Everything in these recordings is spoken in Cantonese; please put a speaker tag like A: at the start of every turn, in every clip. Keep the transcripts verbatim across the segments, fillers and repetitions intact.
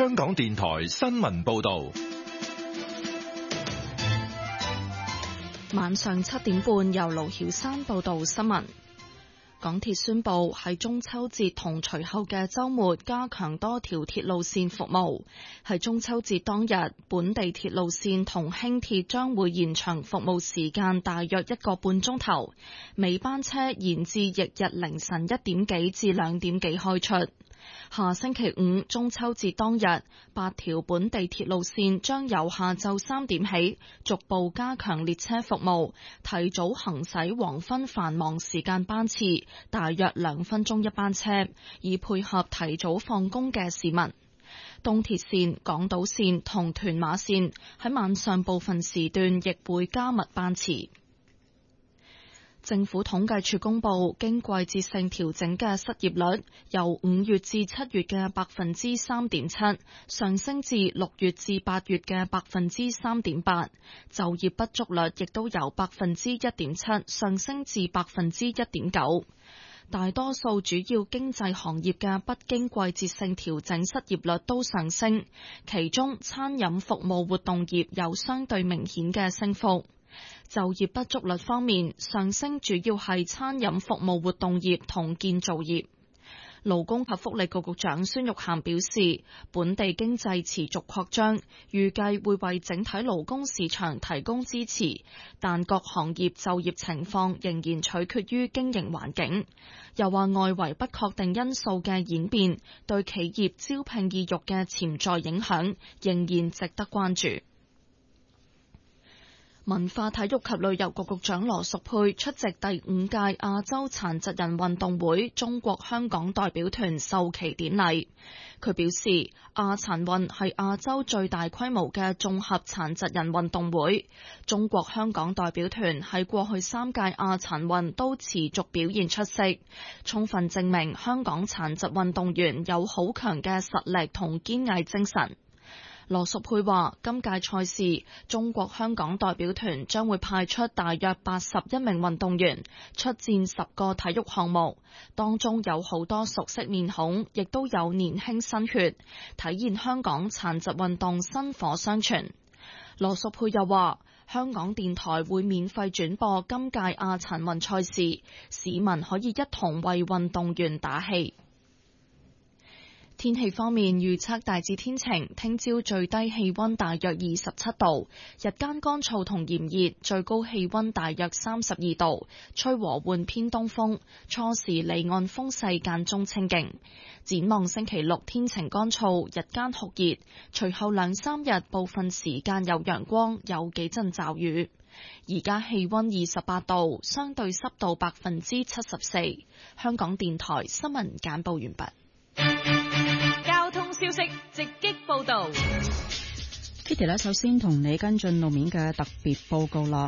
A: 香港電台新聞報道。
B: 晚上七點半，由盧曉山報道新聞。港鐵宣布喺中秋節同隨後嘅週末加強多條鐵路線服務。喺中秋節當日，本地鐵路線同輕鐵將會延長服務時間大約一個半鐘頭，尾班車延至翌日凌晨一點幾至兩點幾開出。下星期五中秋節當日，八條本地鐵路線將由下晝三點起逐步加強列車服務，提早行駛黃昏繁忙時間班次，大約兩分鐘一班車，以配合提早放工嘅市民。東鐵線、港島線同屯馬線喺晚上部分時段亦會加密班次。政府統計處公布，經季節性調整嘅失業率由五月至七月嘅百分之三點七上升至六月至八月嘅百分之三點八，就業不足率亦都由百分之一點七上升至百分之一點九。大多數主要經濟行業嘅不經季節性調整失業率都上升，其中餐飲服務活動業有相對明顯嘅升幅。就業不足率方面，上升主要係餐飲服務活動業同建造業。勞工及福利局局長孫玉菡表示，本地經濟持續擴張，預計會為整體勞工市場提供支持，但各行業就業情況仍然取決於經營環境。又話外圍不確定因素嘅演變對企業招聘意欲嘅潛在影響仍然值得關注。文化體育及旅遊局局長羅淑佩出席第五屆亞洲殘疾人運動會中國香港代表團授旗典禮。佢表示，亞殘運係亞洲最大規模嘅綜合殘疾人運動會，中國香港代表團喺過去三屆亞殘運都持續表現出色，充分證明香港殘疾運動員有好強嘅實力同堅毅精神。羅淑佩話，今屆賽事中國香港代表團將會派出大約八十一名運動員出戰十個體育項目，當中有好多熟悉面孔，亦都有年輕新血，體現香港殘疾運動薪火相傳。羅淑佩又話，香港電台會免費轉播今屆亞殘運賽事，市民可以一同為運動員打氣。天氣方面，預測大致天晴，聽朝最低氣溫大約二十七度，日間乾燥同炎熱，最高氣溫大約三十二度，吹和緩偏東風，初時離岸風勢間中清勁。展望星期六天晴乾燥，日間酷熱，隨後兩三日部分時間有陽光，有幾陣驟雨。而家氣溫二十八度，相對濕度百分之七十四。香港電台新聞簡報完畢。
C: 交通消息直擊報道。
D: Kitty 呢，首先同你跟進路面嘅特別報告啦。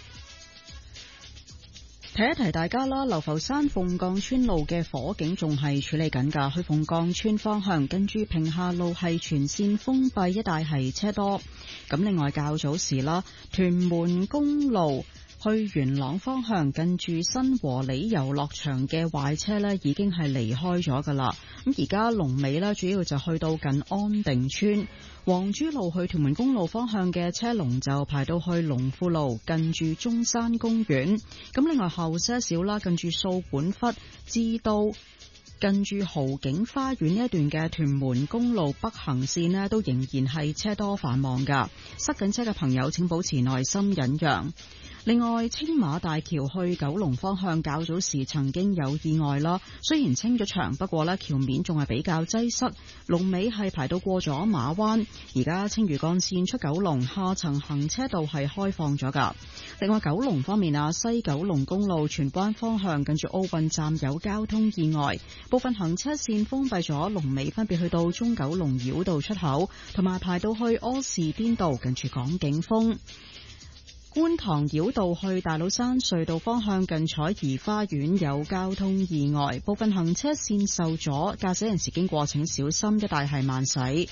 D: 提一提大家啦，流浮山鳳崗村路嘅火警仲係處理緊㗎，去鳳崗村方向跟住平下路係全線封閉，一帶係車多。咁另外較早時啦，屯門公路去元朗方向近住新和里遊樂場嘅壞車呢已經係離開咗噶啦。咁而家龍尾呢主要就去到近安定村。黃珠路去屯門公路方向嘅車龍就排到去龍富路近住中山公園。咁另外後些少啦，近住掃管笏至到近住豪景花園呢一段嘅屯門公路北行線呢都仍然係車多繁忙噶。塞緊車嘅朋友請保持耐心忍讓。另外，青馬大橋去九龍方向較早時曾經有意外啦，雖然清咗場，不過呢橋面仲係比較擠塞，龍尾係排到過咗馬灣。而家青嶼幹線出九龍下層行車道係開放咗噶。另外，九龍方面啊，西九龍公路荃灣方向近住奧運站有交通意外，部分行車線封閉咗，龍尾分別去到中九龍繞道出口，同埋排到去柯士甸道近住港景峰。觀塘繞道去大老山隧道方向近彩怡花園有交通意外，部分行車線受阻，駕駛人士經過請小心，一帶係慢駛。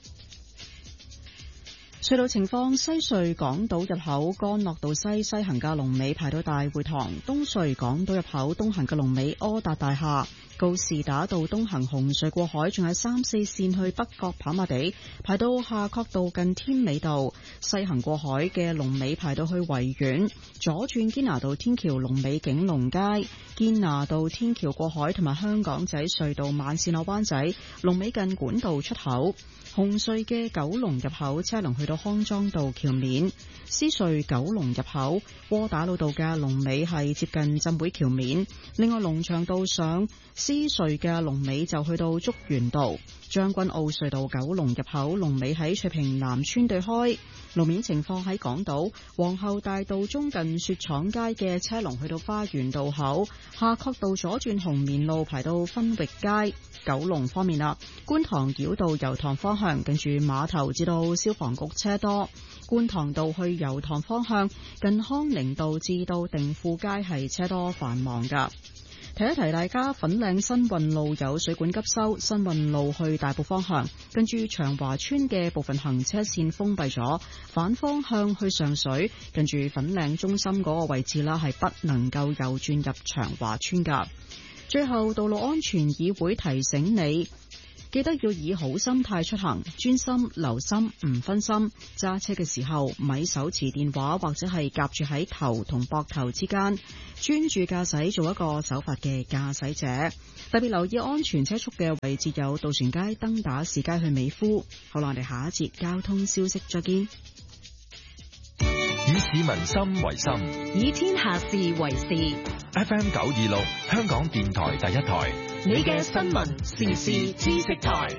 D: 隧道情況，西隧港島入口干諾道西西行嘅龍尾排到大會堂，東隧港島入口東行嘅龍尾柯達大廈， 告士打道東行紅隧過海，仲有三四線去北角跑馬地，排到夏慤道近添美道；西行過海嘅龍尾排到去維園，左轉堅拿道天橋龍尾景隆街，堅拿道天橋過海同埋香港仔隧道慢線落灣仔，龍尾近管道出口。紅隧嘅九龍入口車龍去到康莊道橋面，獅隧九龍入口窩打老道嘅龍尾係接近浸會橋面。另外龍翔道上獅隧嘅龍尾就去到竹園道，將軍澳隧道九龍入口龍尾喺翠屏南村對開。路面情況喺港島皇后大道中近雪廠街嘅車龍去到花園道口，夏慤道左轉紅棉路排到分域街。九龍方面啦，觀塘繞道油塘方向近住碼頭至到消防局車多，觀塘道去油塘方向近康寧道至到定富街係車多繁忙噶。提一提大家，粉嶺新運路有水管急修，新運路去大埔方向跟住長華村嘅部分行車線封閉咗，反方向去上水跟住粉嶺中心嗰個位置啦，係不能夠右轉入長華村噶。最後，道路安全議會提醒你，記得要以好心態出行，專心留心唔分心，揸車嘅時候咪手持電話或者係夾住喺頭同膊頭之間，專注駕駛，做一個守法嘅駕駛者。特別留意安全車速嘅位置有渡船街、登打士街去美孚。好啦，我哋下一節交通消息再見。
A: 以市民心為心，
C: 以天下事為事。
A: F M 九二六，香港電台第一台，
C: 你嘅新聞時事知識台。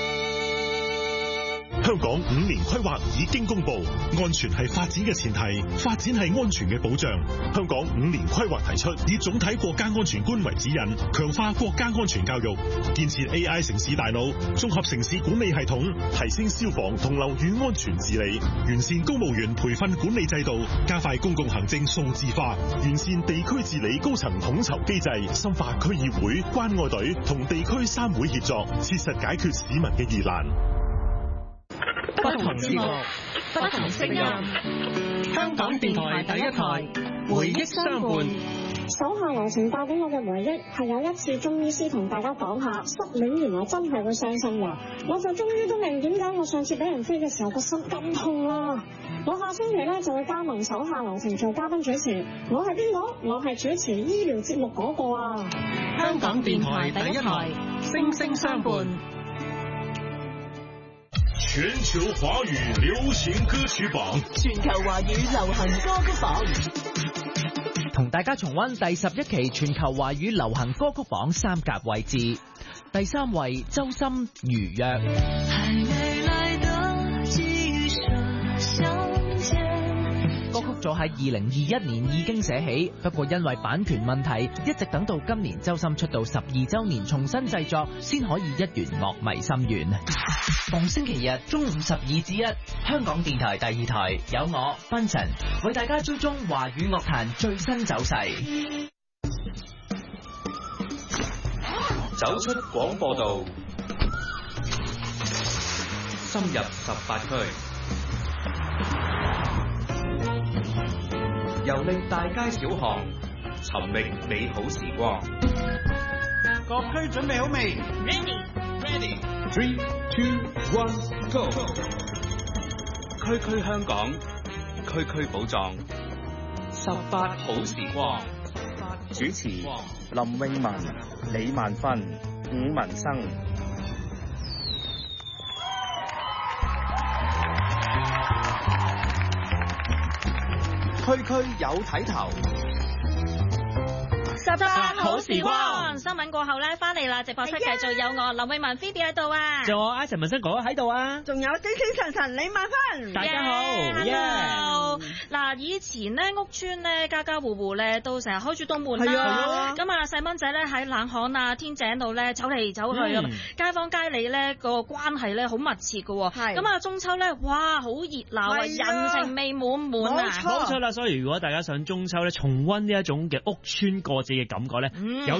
E: 香港五年規劃已經公布，安全係發展嘅前提，發展係安全嘅保障。香港五年規劃提出以總體國家安全觀為指引，強化國家安全教育，建設 A I 城市大腦，綜合城市管理系統，提升消防同樓宇安全治理，完善公務員培訓管理制度，加快公共行政數字化，完善地區治理高層統籌機制，深化區議會、關愛隊同地區三會協作，切實解決市民嘅疑難。
C: 不同節目，不同聲音。香港電台第一台，回憶相伴。
F: 手下留情帶俾我嘅回憶係有一次中醫師同大家講下失戀原來真係會傷心嘅，我就終於都明點解我上次俾人飛嘅時候個心咁痛啦。我下星期咧就會加盟手下留情做嘉賓主持，我係邊個？我係主持醫療節目嗰個啊。
C: 香港電台第一台，聲聲相伴。
E: 全球華語流行歌曲榜，
C: 全球華語流行歌曲榜，
G: 同大家重溫第十一期全球華語流行歌曲榜三甲位置。第三位周深《如約》。歌曲早喺二零二一年已經寫起，不過因為版權問題，一直等到今年周深出道十二週年重新製作，先可以一圓樂迷心願。逢星期日中午十二至一，香港電台第二台有我芬晨為大家追蹤華語樂壇最新走勢。
H: 走出廣播道，深入十八區，遊歷大街小巷，尋覓美好時光。
I: 各區準備好未
H: ？Ready，Ready，Three Two One Go！ 區區香港，區區寶藏，十八好時光。
J: 主持林詠雯、李萬芬、伍文生。區區有睇頭。
C: 十八好時光，新聞過後咧，翻嚟啦！直播室繼續有我林詠雯 Phoebe 喺度啊，
G: 仲有我 Ivan 文生哥喺度啊，
K: 仲有精精神神李萬芬，
G: 大家好
C: ，Hello！嗱，以前咧屋村咧家家戶戶咧都成日開住道門啦，咁啊細蚊仔咧喺冷巷啊天井度咧走嚟走去咁，嗯、街坊街里咧個關係咧好密切噶，咁啊中秋咧哇好熱鬧啊，人情味滿滿啊，
G: 冇錯啦！所以如果大家想中秋咧重溫呢一種嘅屋村過節嘅感覺咧，嗯、有時候啦。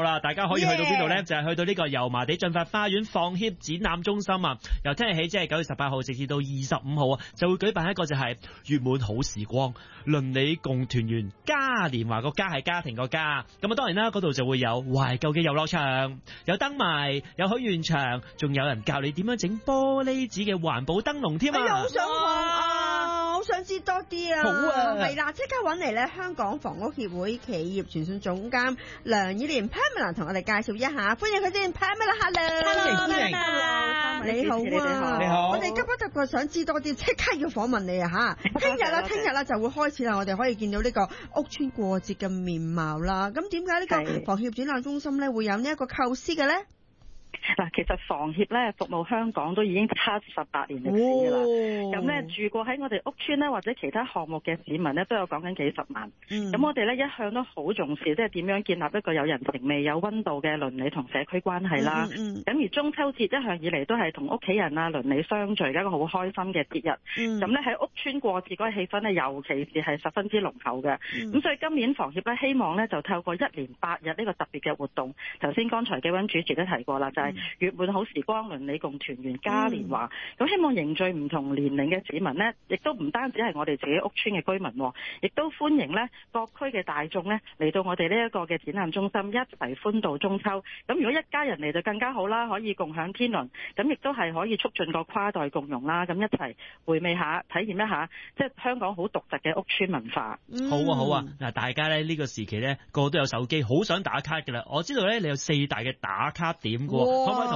L: 啦，大家可以去到邊度呢？就係、是、去到呢個油麻地駿發花園放協展覽中心啊！由聽日起，即係九月十八號直至到二十五號啊，就會舉辦一個就係月滿好時光，鄰里共團圓嘉年華，個家係家庭個家。咁啊，當然啦，嗰度就會有懷舊嘅遊樂場，有燈謎，有許願場，仲有人教你點樣整玻璃紙嘅環保燈籠添啊！
K: 哎呀，好想學啊，好想知多啲啊！
L: 好啊，
K: 係啦，即刻揾嚟咧，香港房屋協會企業傳訊總監梁以廉 Pamela 同我哋介紹一下，歡迎佢先 ，Pamela，hello，
L: 歡迎，
K: 你好啊，
L: 你好，
K: 我哋急不及待想知多啲，即刻要訪問你啊吓！聽日啦，聽日啦就會開始啦，我哋可以見到呢個屋邨過節嘅面貌啦。咁點解呢個房協展覽中心咧會有呢一個構思嘅咧？
M: 嗱，其實房協咧服務香港都已經七十八年歷史㗎啦。咁咧、哦、住過喺我哋屋邨咧或者其他項目嘅市民咧都有講緊幾十萬。咁、嗯、我哋咧一向都好重視，即係點樣建立一個有人情味、有溫度嘅鄰里同社區關係啦。咁、嗯嗯、而中秋節一向以嚟都係同屋企人啊鄰里相聚嘅一個好開心嘅節日。咁咧喺屋邨過節嗰個氣氛咧，尤其是係十分之濃厚嘅。咁、嗯、所以今年房協咧希望咧就透過一連八日呢個特別嘅活動，頭先剛才幾位主持都提過啦，就係、是、月滿好時光，鄰里共團圓嘉年華。咁、嗯、希望凝聚唔同年齡嘅市民呢，亦都唔單止係我哋自己屋邨嘅居民，亦都歡迎呢各區嘅大眾呢嚟到我哋呢一個嘅展覽中心，一齊歡度中秋。咁如果一家人嚟就更加好啦，可以共享天倫，咁亦都係可以促進個跨代共融啦。咁一齊回味下，體驗一下，即係香港好獨特嘅屋邨文化。
L: 嗯、好啊好啊，嗱，大家咧呢個時期呢個個都有手機，好想打卡㗎啦。我知道咧你有四大嘅打卡點㗎喎，可唔可以同